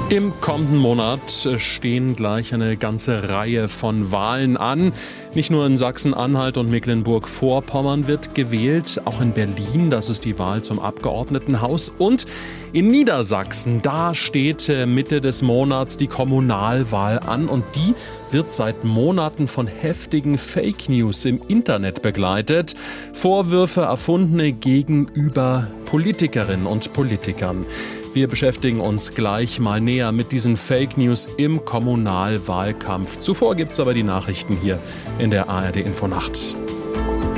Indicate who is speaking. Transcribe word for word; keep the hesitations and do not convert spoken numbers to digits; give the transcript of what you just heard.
Speaker 1: Im kommenden Monat stehen gleich eine ganze Reihe von Wahlen an. Nicht nur in Sachsen-Anhalt und Mecklenburg-Vorpommern wird gewählt, auch in Berlin, das ist die Wahl zum Abgeordnetenhaus. Und in Niedersachsen, da steht Mitte des Monats die Kommunalwahl an und die wird seit Monaten von heftigen Fake News im Internet begleitet. Vorwürfe erfundene gegenüber Politikerinnen und Politikern. Wir beschäftigen uns gleich mal näher mit diesen Fake News im Kommunalwahlkampf. Zuvor gibt's aber die Nachrichten hier in der A R D Infonacht.